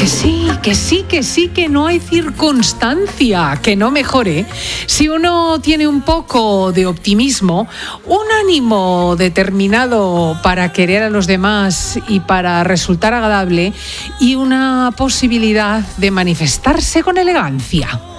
Que no hay circunstancia que no mejore si uno tiene un poco de optimismo, un ánimo determinado para querer a los demás y para resultar agradable y una posibilidad de manifestarse con elegancia.